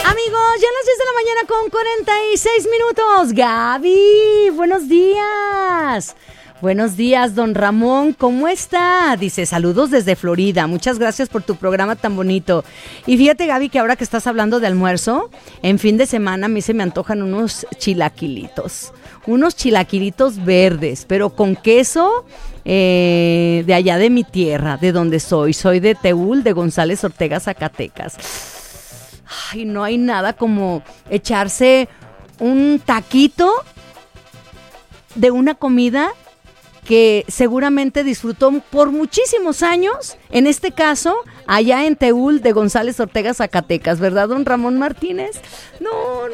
Amigos, ya a las 10 de la mañana con 46 minutos. Gaby, buenos días. Buenos días, don Ramón, ¿cómo está? Dice, saludos desde Florida, muchas gracias por tu programa tan bonito. Y fíjate, Gaby, que ahora que estás hablando de almuerzo, en fin de semana a mí se me antojan unos chilaquilitos verdes, pero con queso de allá de mi tierra, de donde soy de Teúl, de González Ortega, Zacatecas. Ay, no hay nada como echarse un taquito de una comida que seguramente disfrutó por muchísimos años, en este caso, allá en Teúl de González Ortega, Zacatecas, ¿verdad, don Ramón Martínez? No.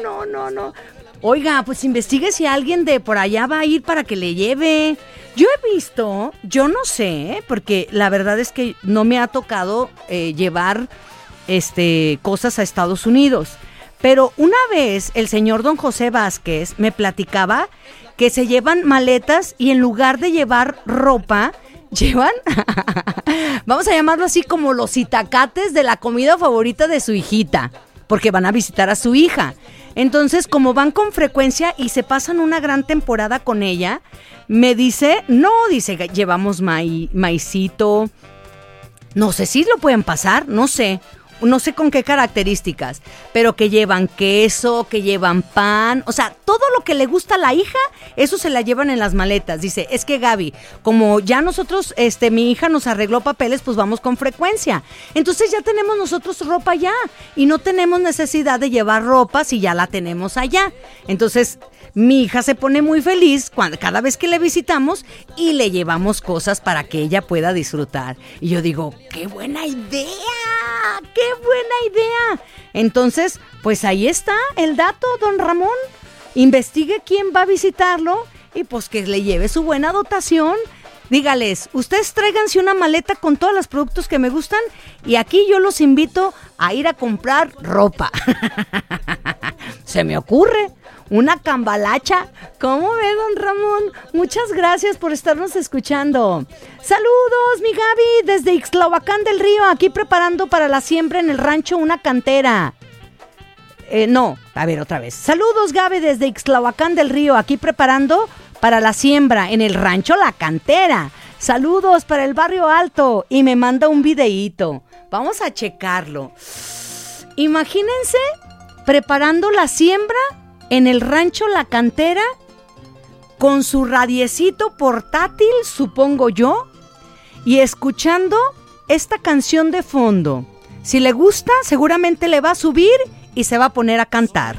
Oiga, pues investigue si alguien de por allá va a ir para que le lleve. Yo he visto, yo no sé, porque la verdad es que no me ha tocado llevar cosas a Estados Unidos, pero una vez el señor don José Vázquez me platicaba que se llevan maletas y en lugar de llevar ropa, llevan, vamos a llamarlo así, como los itacates de la comida favorita de su hijita, porque van a visitar a su hija. Entonces, como van con frecuencia y se pasan una gran temporada con ella, me dice, llevamos maicito, no sé si lo pueden pasar, no sé con qué características, pero que llevan queso, que llevan pan, o sea, todo lo que le gusta a la hija, eso se la llevan en las maletas. Dice, es que Gaby, como ya nosotros, mi hija nos arregló papeles, pues vamos con frecuencia. Entonces ya tenemos nosotros ropa allá y no tenemos necesidad de llevar ropa si ya la tenemos allá. Entonces, mi hija se pone muy feliz cada vez que le visitamos y le llevamos cosas para que ella pueda disfrutar. Y yo digo, ¡qué buena idea! ¡Qué buena idea! Entonces, pues ahí está el dato, don Ramón. Investigue quién va a visitarlo y pues que le lleve su buena dotación. Dígales, ustedes tráiganse una maleta con todos los productos que me gustan y aquí yo los invito a ir a comprar ropa. Se me ocurre una cambalacha. ¿Cómo ve, don Ramón? Muchas gracias por estarnos escuchando. Saludos, mi Gaby, desde Ixtlahuacán del Río, aquí preparando para la siembra en el rancho una cantera. Otra vez. Saludos, Gaby, desde Ixtlahuacán del Río, aquí preparando para la siembra en el rancho La Cantera. Saludos para el Barrio Alto y me manda un videíto. Vamos a checarlo. Imagínense preparando la siembra en el rancho La Cantera con su radiecito portátil, supongo yo, y escuchando esta canción de fondo. Si le gusta, seguramente le va a subir y se va a poner a cantar.